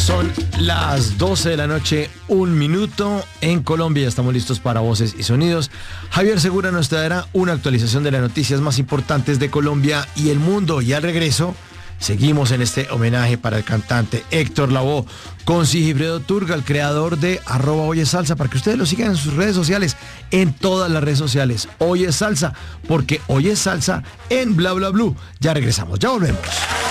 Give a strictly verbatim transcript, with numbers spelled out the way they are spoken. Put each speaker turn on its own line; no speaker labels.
Son las doce de la noche, un minuto en Colombia. Ya estamos listos para Voces y Sonidos. Javier Segura nos traerá una actualización de las noticias más importantes de Colombia y el mundo. Y al regreso, seguimos en este homenaje para el cantante Héctor Lavoe con Sigifredo Turga, el creador de arroba Oye Salsa, para que ustedes lo sigan en sus redes sociales, en todas las redes sociales. Oye Salsa, porque Oye Salsa en Bla Bla Blue. Ya regresamos, ya volvemos.